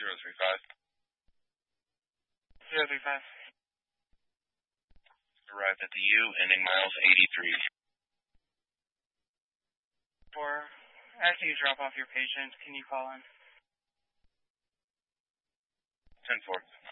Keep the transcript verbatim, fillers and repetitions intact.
zero three five. zero three five. Arrived at the U, ending miles eighty-three. four. After you drop off your patient, can you call in? ten four.